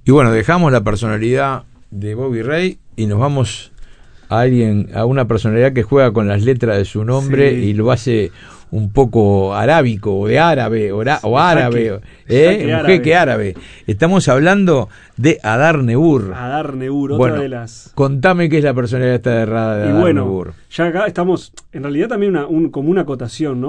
Y bueno, dejamos la personalidad de Bobby Ray y nos vamos a una personalidad que juega con las letras de su nombre, sí, y lo hace un poco arábico o de árabe o árabe, un jeque árabe. Estamos hablando de Hadar Ne'ur. Hadar Ne'ur, bueno, otra de las... Contame qué es la personalidad esta de Hadar Ne'ur. Ya acá estamos, en realidad también como una acotación, ¿no?